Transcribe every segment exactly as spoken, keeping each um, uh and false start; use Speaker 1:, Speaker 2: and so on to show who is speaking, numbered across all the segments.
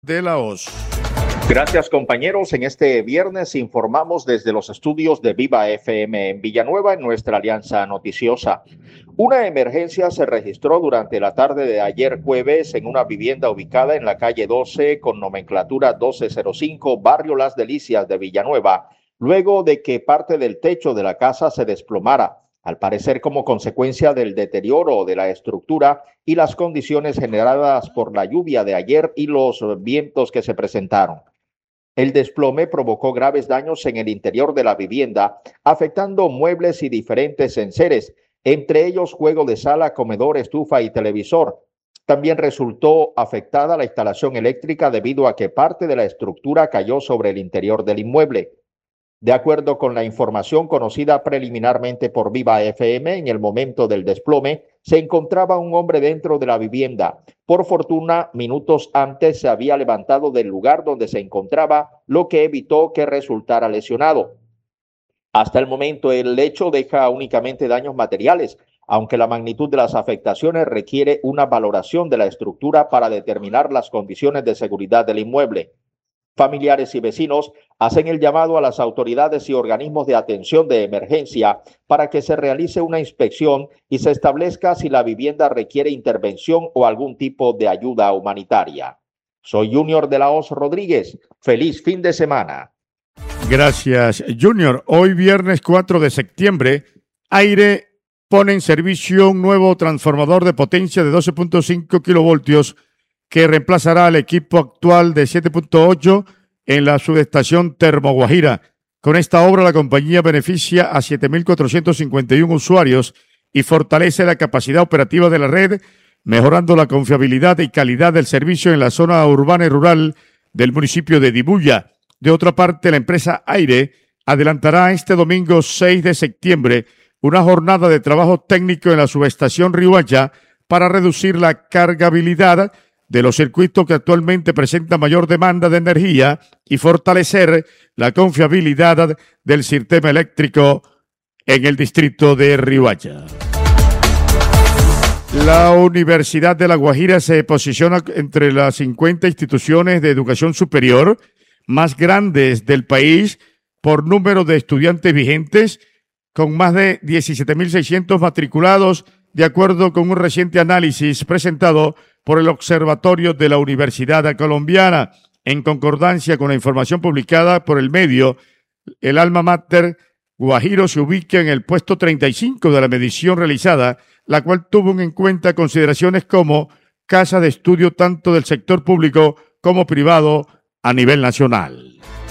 Speaker 1: de la Hoz.
Speaker 2: Gracias, compañeros. En este viernes informamos desde los estudios de Viva F M en Villanueva, en nuestra alianza noticiosa. Una emergencia se registró durante la tarde de ayer jueves en una vivienda ubicada en la calle doce con nomenclatura doce cero cinco, barrio Las Delicias de Villanueva, luego de que parte del techo de la casa se desplomara, al parecer como consecuencia del deterioro de la estructura y las condiciones generadas por la lluvia de ayer y los vientos que se presentaron. El desplome provocó graves daños en el interior de la vivienda, afectando muebles y diferentes enseres, entre ellos juego de sala, comedor, estufa y televisor. También resultó afectada la instalación eléctrica debido a que parte de la estructura cayó sobre el interior del inmueble. De acuerdo con la información conocida preliminarmente por Viva F M, en el momento del desplome se encontraba un hombre dentro de la vivienda. Por fortuna, minutos antes se había levantado del lugar donde se encontraba, lo que evitó que resultara lesionado. Hasta el momento, el hecho deja únicamente daños materiales, aunque la magnitud de las afectaciones requiere una valoración de la estructura para determinar las condiciones de seguridad del inmueble. Familiares y vecinos hacen el llamado a las autoridades y organismos de atención de emergencia para que se realice una inspección y se establezca si la vivienda requiere intervención o algún tipo de ayuda humanitaria. Soy Junior de la Hoz Rodríguez. Feliz fin de semana.
Speaker 1: Gracias, Junior. Hoy viernes cuatro de septiembre, Aire pone en servicio un nuevo transformador de potencia de doce punto cinco kilovoltios que reemplazará al equipo actual de siete punto ocho en la subestación Termoguajira. Con esta obra, la compañía beneficia a siete mil cuatrocientos cincuenta y uno usuarios y fortalece la capacidad operativa de la red, mejorando la confiabilidad y calidad del servicio en la zona urbana y rural del municipio de Dibuya. De otra parte, la empresa Aire adelantará este domingo seis de septiembre una jornada de trabajo técnico en la subestación Riohacha para reducir la cargabilidad de los circuitos que actualmente presentan mayor demanda de energía y fortalecer la confiabilidad del sistema eléctrico en el distrito de Riohacha. La Universidad de La Guajira se posiciona entre las cincuenta instituciones de educación superior más grandes del país por número de estudiantes vigentes, con más de diecisiete mil seiscientos matriculados, de acuerdo con un reciente análisis presentado por el Observatorio de la Universidad Colombiana. En concordancia con la información publicada por el medio, el alma mater Guajiro se ubica en el puesto treinta y cinco de la medición realizada, la cual tuvo en cuenta consideraciones como casa de estudio tanto del sector público como privado a nivel nacional.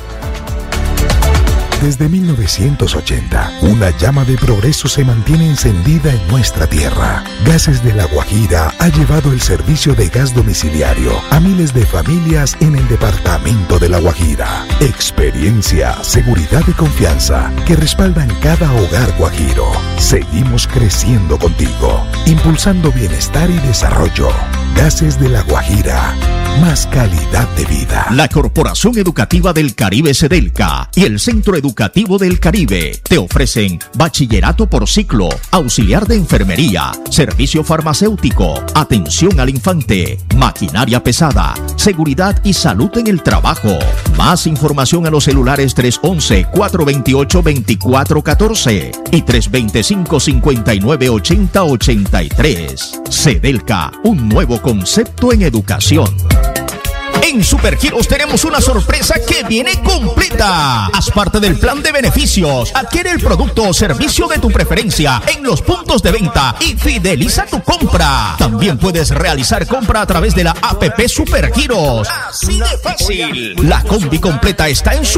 Speaker 3: Desde mil novecientos ochenta, una llama de progreso se mantiene encendida en nuestra tierra. Gases de La Guajira ha llevado el servicio de gas domiciliario a miles de familias en el departamento de La Guajira. Experiencia, seguridad y confianza que respaldan cada hogar guajiro. Seguimos creciendo contigo, impulsando bienestar y desarrollo. Gases de La Guajira, más calidad de vida.
Speaker 4: La Corporación Educativa del Caribe Sedelca y el Centro Educativo del Caribe te ofrecen bachillerato por ciclo, auxiliar de enfermería, servicio farmacéutico, atención al infante, maquinaria pesada, seguridad y salud en el trabajo. Más información a los celulares tres once, cuatro veintiocho, veinticuatro catorce y tres veinticinco, cincuenta y nueve, ochenta, ochenta y tres. Sedelca, un nuevo concepto en educación. En Supergiros tenemos una sorpresa que viene completa. Haz parte del plan de beneficios. Adquiere el producto o servicio de tu preferencia en los puntos de venta y fideliza tu compra. También puedes realizar compra a través de la app Supergiros. Así de fácil. La combi completa está en su